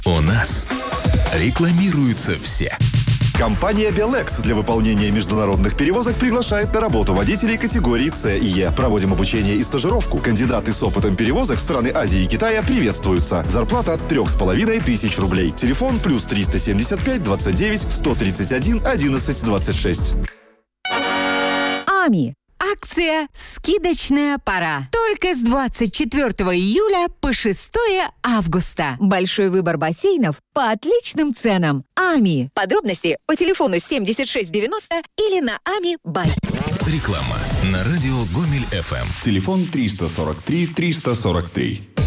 У нас рекламируются все. Компания Белекс для выполнения международных перевозок приглашает на работу водителей категории С и Е. Проводим обучение и стажировку. Кандидаты с опытом перевозок в страны Азии и Китая приветствуются. Зарплата от 3500 рублей. Телефон +3 375 29 131 11 26. АМИ. Акция «Скидочная пора». Только с 24 июля по 6 августа. Большой выбор бассейнов по отличным ценам. АМИ. Подробности по телефону 7690 или на АМИ.бай. Реклама на радио Гомель ФМ. Телефон 343 343.